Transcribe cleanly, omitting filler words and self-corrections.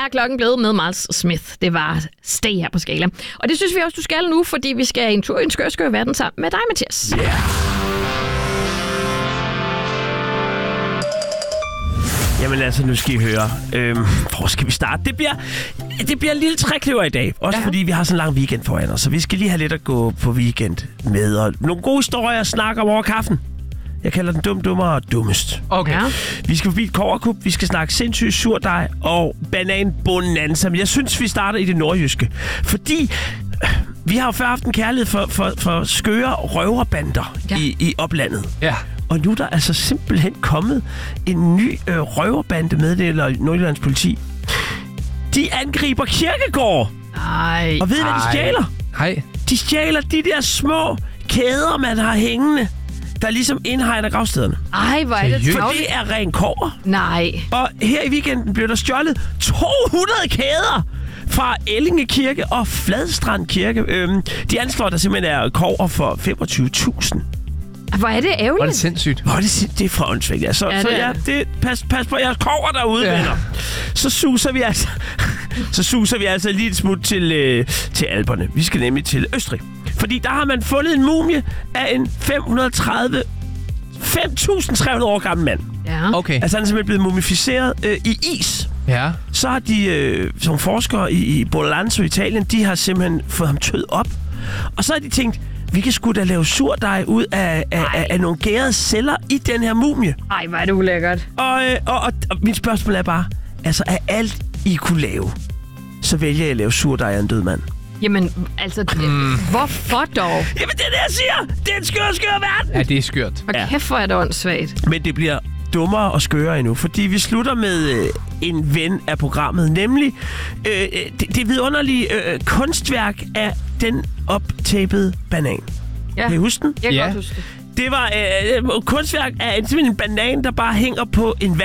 er klokken blevet med Miles Smith. Det var Stay her på Skala. Og det synes vi også, du skal nu, fordi vi skal en tur i en skør verden sammen med dig, Mathias. Yeah. Jamen altså, nu skal I høre. Hvor skal vi starte? Det bliver en lille trækløver i dag. Også fordi vi har sådan en lang weekend foran os. Så vi skal lige have lidt at gå på weekend med. Og nogle gode historier at snakke om over kaffen. Jeg kalder den dum, dummere og dummest. Okay. Ja. Vi skal forbi et kobberkup. Vi skal snakke sindssygt surdej og bananbonanza. Men jeg synes, vi starter i det nordjyske. Fordi vi har jo før haft en kærlighed for skøre røverbander i oplandet. Ja. Og nu er der altså simpelthen kommet en ny røverbande, meddeler Nordjyllands politi. De angriber kirkegård. Nej. Og ved I, hvad de stjæler? Hej. De stjæler de der små kæder, man har hængende, der ligesom indhegner gravstederne. Ej, hvor er det For det er ren kobber. Nej. Og her i weekenden blev der stjålet 200 kæder fra Ellinge Kirke og Fladstrand Kirke. De anslår, der simpelthen er kobber for 25.000. Hvor er det ærgerligt. Hvor er det sindssygt. Det er fra åndssvagt, ja. Pas på jeres kobber derude, venner. Så suser vi altså lige et smut til Alperne. Vi skal nemlig til Østrig. Fordi der har man fundet en mumie af en 5.300 år gammel mand. Ja. Okay. Altså han er simpelthen blevet mumificeret i is. Ja. Så har de, som forskere i Bolzano i Italien, de har simpelthen fået ham tøet op. Og så har de tænkt, vi kan sgu da lave surdej ud af nogle gærede celler i den her mumie. Ej, hvor er det ulækkert. Og mit spørgsmål er bare, altså af alt I kunne lave, så vælger jeg at lave surdej af en død mand. Jamen, altså, hvorfor dog? Jamen det er det, jeg siger! Det er en skør verden! Ja, det er skørt. Og kæft, hvor er det åndssvagt. Men det bliver dummere og skørere endnu, fordi vi slutter med en ven af programmet, nemlig det vidunderlige kunstværk af den optapede banan. Ja. Kan I huske den? Jeg kan godt huske det. Det var kunstværk af simpelthen en banan, der bare hænger på en